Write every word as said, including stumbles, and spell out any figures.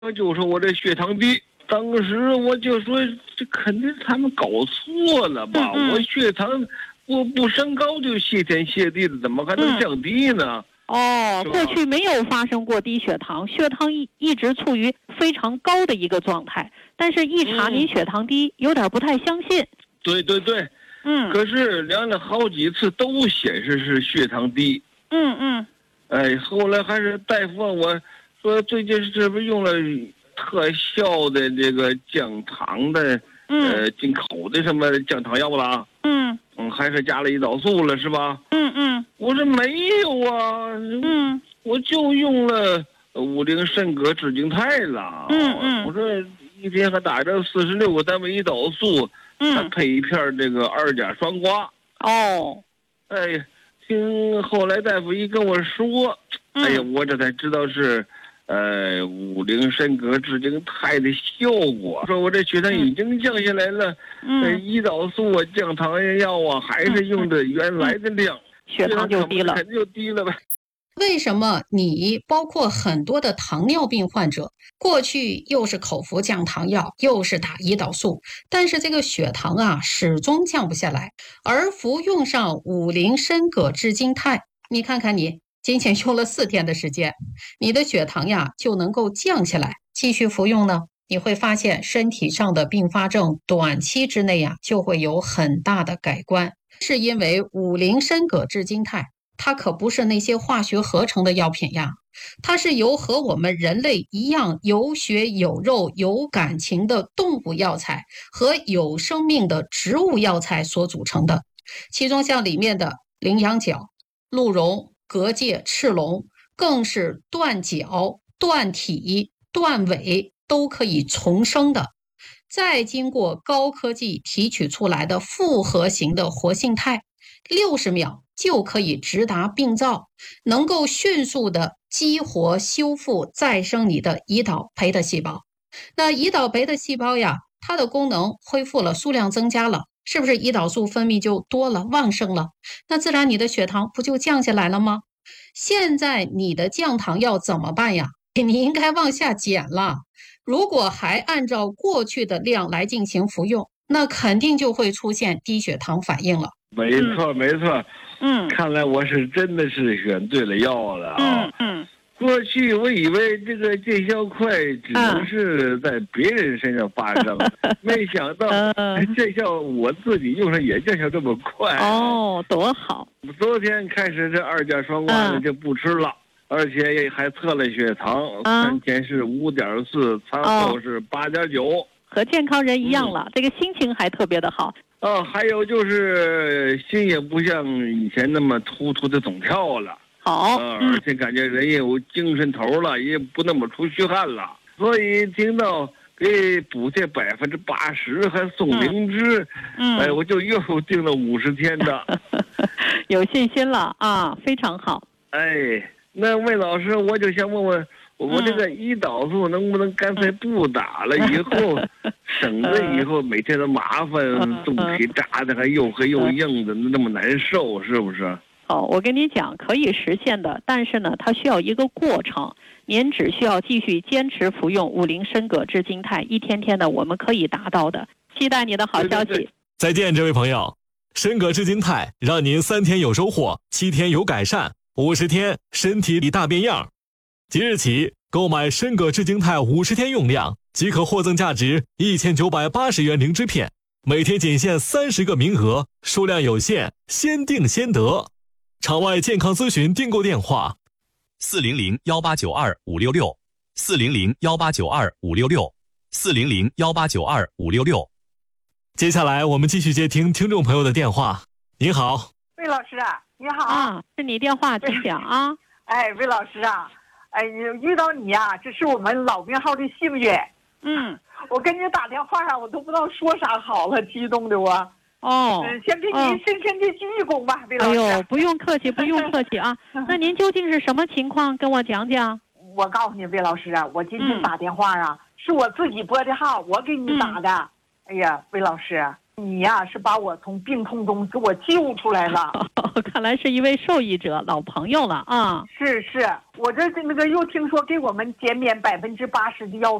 我就说我这血糖低，当时我就说这肯定他们搞错了吧？ 嗯嗯我血糖不不升高就谢天谢地的，怎么还能降低呢？ 哦， 是吧过去没有发生过低血糖，血糖一一直处于非常高的一个状态，但是一查嗯您血糖低，有点不太相信。 对对对， 嗯可是量了好几次都显示是血糖低。 嗯嗯哎，后来还是大夫问我说，最近是不是用了特效的这个降糖的， 嗯呃，进口的什么降糖药了？ 嗯嗯，还是加了胰岛素了，是吧？ 嗯嗯我说没有啊， 嗯我就用了五零肾铬致静肽了。 嗯嗯我说一天还打着四十六个单位胰岛素，还嗯， 配一片这个二甲双胍。 哦， 哎，听后来大夫一跟我说， 嗯哎呀，我这才知道是，呃，五零肾铬致静肽的效果。说我这血糖已经降下来了，呃， 嗯， 胰岛素啊、降糖药啊，还是用的原来的量， 血糖就低了。 肯定就低了呗。 为什么你包括很多的糖尿病患者，过去又是口服降糖药，又是打胰岛素，但是这个血糖啊始终降不下来，而服用上五零参苯致静肽，你看看你仅仅用了四天的时间，你的血糖呀就能够降下来，继续服用呢，你会发现身体上的并发症短期之内呀就会有很大的改观，是因为五零参苯致静肽。它可不是那些化学合成的药品呀，它是由和我们人类一样有血有肉有感情的动物药材和有生命的植物药材所组成的。其中像里面的羚羊角、鹿茸、蛤蚧、赤龙，更是断角、断体、断尾都可以重生的。再经过高科技提取出来的复合型的活性肽，六十秒就可以直达病灶，能够迅速的激活、修复、再生你的胰岛培的细胞。那胰岛培的细胞呀，它的功能恢复了，数量增加了，是不是胰岛素分泌就多了、旺盛了？那自然你的血糖不就降下来了吗？现在你的降糖药怎么办呀？你应该往下减了。如果还按照过去的量来进行服用，那肯定就会出现低血糖反应了。 没错，没错。 嗯看来我是真的是选对了药了啊！ 嗯嗯过去我以为这个见效快只能是在别人身上发生，没想到嗯见效我自己用上也见效这么快。 哦，多好。 昨天开始这二甲双胍呢嗯就不吃了，而且也还测了血糖， 嗯餐前是五点四，餐后是八点九。 和健康人一样了，这个心情还特别的好。 啊，还有就是心也不像以前那么突突的总跳了。 好， 呃， 嗯而且感觉人也有精神头了，也不那么出虚汗了。所以听到给补贴百分之八十，还送灵芝， 嗯， 哎，我就又订了五十天的。 有信心了啊，非常好。 哎，那魏老师，我就想问问，我这个胰岛素能不能干脆不打了？以后省得以后每天的麻烦，肚皮扎的还又黑又硬的，那么难受，是不是？ 哦，我跟你讲，可以实现的，但是呢，它需要一个过程。您只需要继续坚持服用五零参苯致静肽，一天天的，我们可以达到的。期待你的好消息。 对对对， 再见，这位朋友。参苯致静肽让您三天有收获，七天有改善，五十天身体里大变样。即日起购买参苯致静肽五十天用量，即可获赠价值一千九百八十元灵芝片，每天仅限三十个名额，数量有限，先订先得。场外健康咨询订购电话： 四零零幺八九二五六六，四零零幺八九二五六六，四零零幺八九二五六六。 接下来我们继续接听听众朋友的电话。您好， 魏老师啊，你好啊，是你电话，请讲啊。 哎，魏老师啊，哎，遇到你呀、啊，这是我们老病号的幸运。 嗯， 我跟你打电话啊，我都不知道说啥好了，激动的我。 哦， 嗯，先给您哦深深的鞠一躬吧，魏老师。 哎呦，不用客气，不用客气啊。那您究竟是什么情况？跟我讲讲。 我告诉你，魏老师啊，我今天嗯打电话啊，是我自己拨的号，我给你打的。 嗯哎呀，魏老师， 你呀、是把我从病痛中给我救出来了。 看来是一位受益者，老朋友了啊。 是是，我这那个又听说给我们减免百分之八十的药